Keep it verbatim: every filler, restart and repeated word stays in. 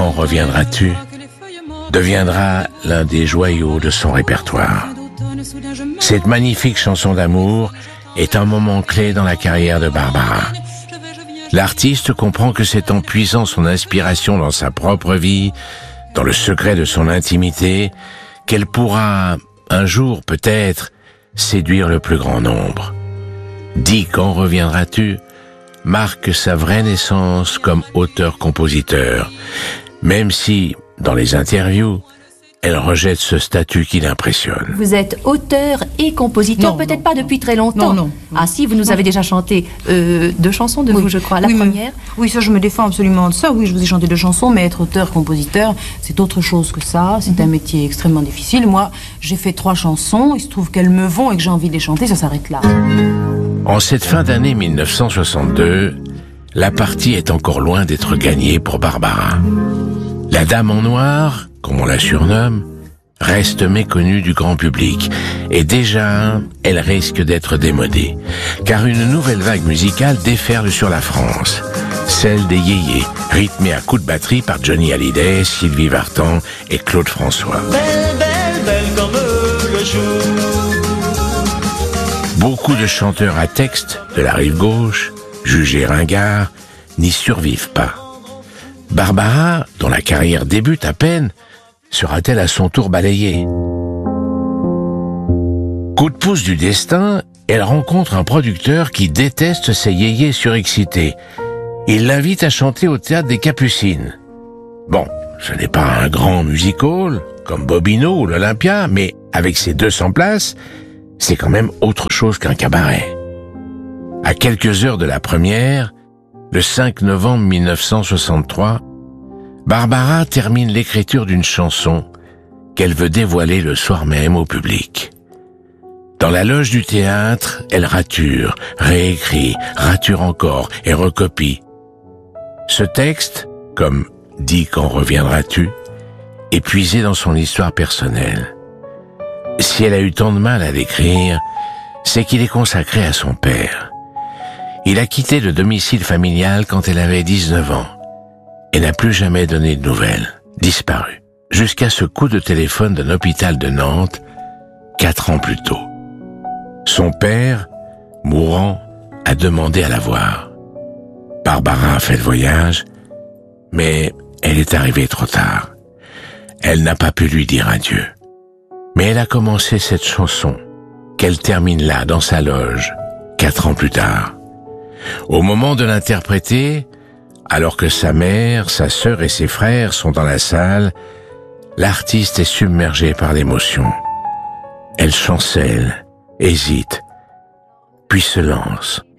quand reviendras-tu deviendra l'un des joyaux de son répertoire. Cette magnifique chanson d'amour est un moment clé dans la carrière de Barbara. L'artiste comprend que c'est en puisant son inspiration dans sa propre vie, dans le secret de son intimité, qu'elle pourra, un jour peut-être, séduire le plus grand nombre. Dis quand reviendras-tu marque sa vraie naissance comme auteur-compositeur, même si, dans les interviews, elle rejette ce statut qui l'impressionne. Vous êtes auteur et compositeur, non, peut-être non, pas depuis très longtemps. Non, non. non. Ah si, vous nous non. avez déjà chanté euh, deux chansons de oui. vous, je crois. La oui, première. Mais, oui, ça, je me défends absolument de ça. Oui, je vous ai chanté deux chansons, mais être auteur, compositeur, c'est autre chose que ça. C'est mm-hmm. un métier extrêmement difficile. Moi, j'ai fait trois chansons. Il se trouve qu'elles me vont et que j'ai envie de les chanter. Ça s'arrête là. En cette fin d'année mille neuf cent soixante-deux, la partie est encore loin d'être gagnée pour Barbara. La Dame en Noir, comme on la surnomme, reste méconnue du grand public, et déjà, elle risque d'être démodée, car une nouvelle vague musicale déferle sur la France, celle des yéyés, rythmée à coups de batterie par Johnny Hallyday, Sylvie Vartan et Claude François. Belle, belle, belle comme le jour. Beaucoup de chanteurs à texte de la rive gauche, jugés ringards, n'y survivent pas. Barbara, dont la carrière débute à peine, sera-t-elle à son tour balayée? Coup de pouce du destin, elle rencontre un producteur qui déteste ses yéyés surexcités. Il l'invite à chanter au théâtre des Capucines. Bon, ce n'est pas un grand music-hall, comme Bobino ou l'Olympia, mais avec ses deux cents places, c'est quand même autre chose qu'un cabaret. À quelques heures de la première, le cinq novembre mille neuf cent soixante-trois, Barbara termine l'écriture d'une chanson qu'elle veut dévoiler le soir même au public. Dans la loge du théâtre, elle rature, réécrit, rature encore et recopie. Ce texte, comme « Dis quand reviendras-tu », est puisé dans son histoire personnelle. Si elle a eu tant de mal à l'écrire, c'est qu'il est consacré à son père. Il a quitté le domicile familial quand elle avait dix-neuf ans et n'a plus jamais donné de nouvelles, disparu, jusqu'à ce coup de téléphone d'un hôpital de Nantes, quatre ans plus tôt. Son père, mourant, a demandé à la voir. Barbara a fait le voyage, mais elle est arrivée trop tard. Elle n'a pas pu lui dire adieu. Mais elle a commencé cette chanson, qu'elle termine là, dans sa loge, quatre ans plus tard. Au moment de l'interpréter, alors que sa mère, sa sœur et ses frères sont dans la salle, l'artiste est submergée par l'émotion. Elle chancelle, hésite, puis se lance.